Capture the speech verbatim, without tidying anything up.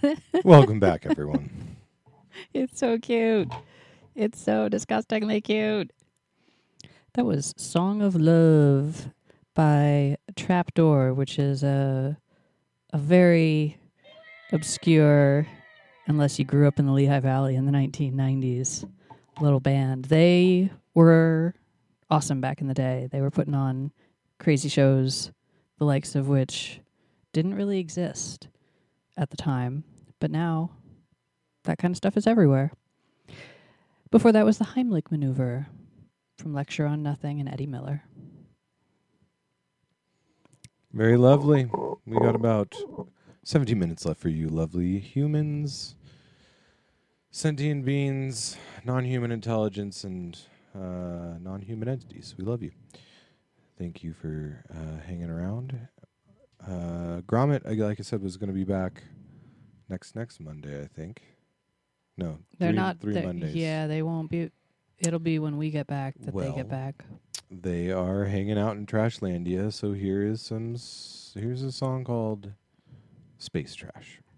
Welcome back, everyone. It's so cute. It's so disgustingly cute. That was Song of Love by Trapdoor, which is a a very obscure, unless you grew up in the Lehigh Valley in the nineteen nineties, little band. They were awesome back in the day. They were putting on crazy shows, the likes of which didn't really exist at the time, but now that kind of stuff is everywhere. Before that was the Heimlich Maneuver from Lecture on Nothing and Eddie Miller. Very lovely. We got about seventeen minutes left for you, lovely humans, sentient beings, non-human intelligence, and uh, non-human entities. We love you. Thank you for uh, hanging around. Uh, Gromit, like I said, was going to be back next next Monday, I think. No, They're three, not. three they're- Mondays. Yeah, they won't be. It'll be when we get back that they Well, get back. They are hanging out in Trashlandia, so here is some. S- here's a song called "Space Trash."